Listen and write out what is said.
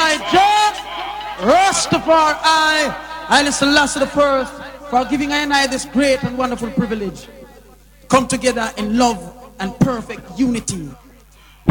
I, Jah Rastafari, Haile Selassie the First, for giving I and I this great and wonderful privilege. Come together in love and perfect unity.